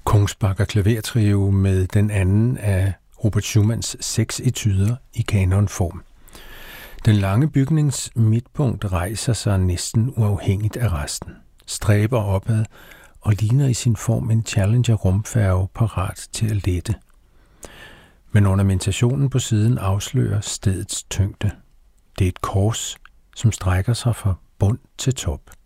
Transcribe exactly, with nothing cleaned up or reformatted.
Kongsbakker Klavertrio med den anden af Robert Schumanns seks etuder i kanonform. Den lange bygnings midtpunkt rejser sig næsten uafhængigt af resten, stræber opad og ligner i sin form en Challenger-rumfærge parat til at lette. Men ornamentationen på siden afslører stedets tyngde. Det er et kors, som strækker sig fra bund til top.